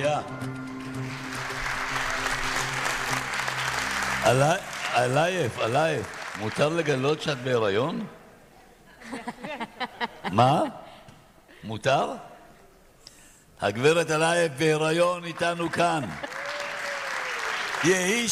שנייה. אלייף, מותר לגלות שאת בהיריון? מה? מותר? הגברת אלייף בהיריון איתנו כאן. יהי